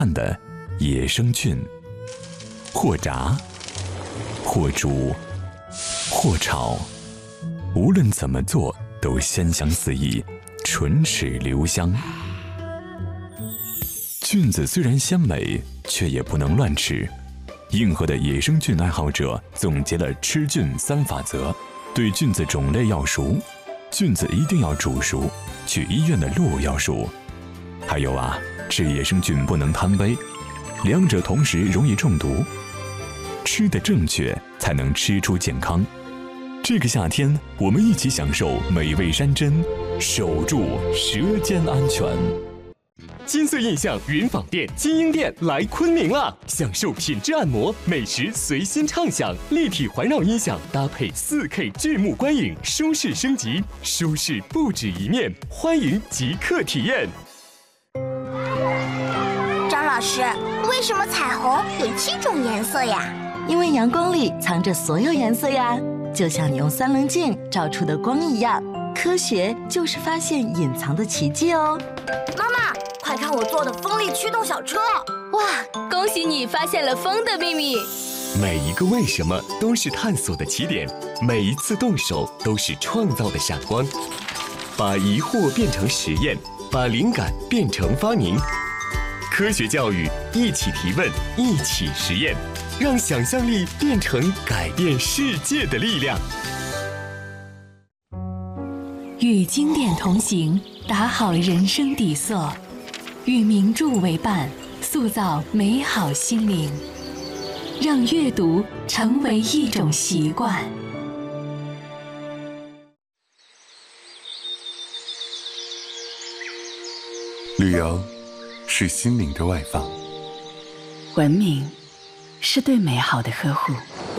的野生菌，或炸，或煮，或炒，无论怎么做都鲜香四溢，唇齿留香。菌子虽然鲜美，却也不能乱吃。硬核的野生菌爱好者总结了吃菌3法则：对菌子种类要熟，菌子一定要煮熟，去医院的路要熟。还有啊，吃野生菌不能贪杯，两者同时容易中毒。吃得正确，才能吃出健康。这个夏天，我们一起享受美味山珍，守住舌尖安全。 金穗印象云纺店、金鹰店来昆明了，享受品质按摩、美食随心畅享，立体环绕音响搭配4K 巨幕观影，舒适升级，舒适不止一面，欢迎即刻体验。 张老师，为什么彩虹有7种颜色呀？ 因为阳光里藏着所有颜色呀，就像你用3棱镜照出的光一样。科学就是发现隐藏的奇迹哦。 妈妈，快看我做的风力驱动小车！ 哇，恭喜你发现了风的秘密！ 每一个为什么都是探索的起点，每一次动手都是创造的闪光。把疑惑变成实验，把灵感变成发明。科学教育，一起提问，一起实验，让想象力变成改变世界的力量。 与经典同行，打好人生底色；与名著为伴，塑造美好心灵。让阅读成为一种习惯。 旅游是心灵的外放， 文明是对美好的呵护。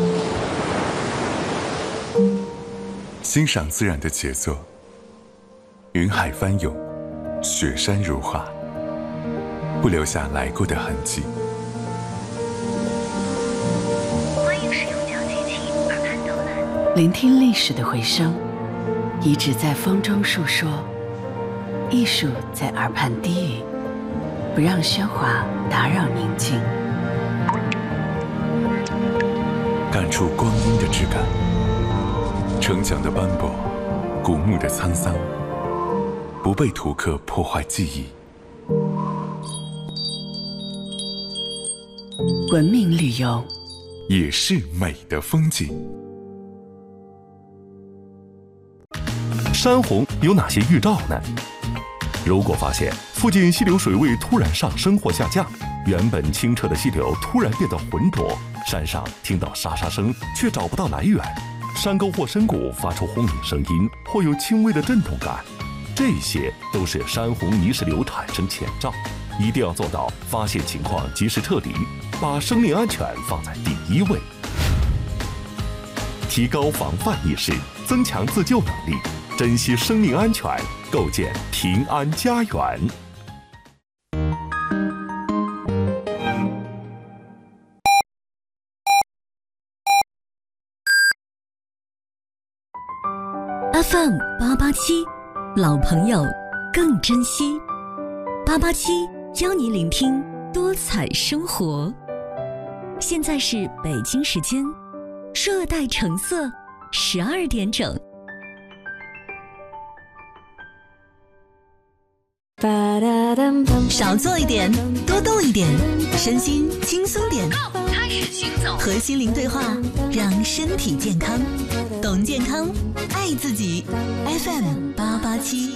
欣赏自然的杰作，云海翻涌，雪山如画，不留下来过的痕迹。 欢迎使用脚机器耳畔导览， 聆听历史的回声，遗址在风中述说，艺术在耳畔低语，不让喧哗打扰宁静。 感触光阴的质感，城墙的斑驳，古墓的沧桑，不被图刻破坏记忆。 文明旅游也是美的风景。 山洪有哪些预兆呢？如果发现附近溪流水位突然上升或下降，原本清澈的溪流突然变得浑浊，山上听到沙沙声却找不到来源，山沟或深谷发出轰鸣声音或有轻微的震动感，这些都是山洪泥石流产生前兆，一定要做到发现情况及时撤离，把生命安全放在第一位，提高防范意识，增强自救能力，珍惜生命安全，构建平安家园。 FM 887，老朋友更珍惜。887邀你聆听多彩生活。现在是北京时间热带橙色12点整。少做一点，多动一点，身心轻松点。 开始行走， 和心灵对话，让身体健康。懂健康，爱自己。FM 887。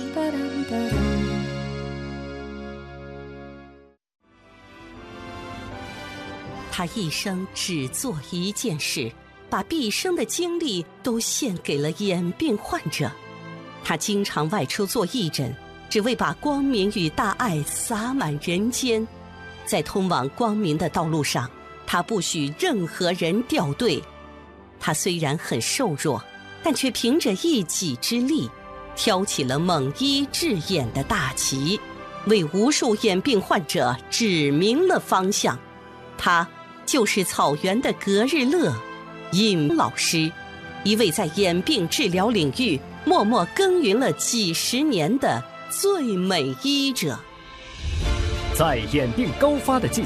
他一生只做一件事，把毕生的精力都献给了眼病患者。他经常外出做义诊，只为把光明与大爱洒满人间。在通往光明的道路上，他不许任何人掉队。他虽然很瘦弱，但却凭着一己之力，挑起了猛医治眼的大旗，为无数眼病患者指明了方向。他就是草原的格日乐尹老师，一位在眼病治疗领域默默耕耘了几十年的最美医者。 在眼病高发的季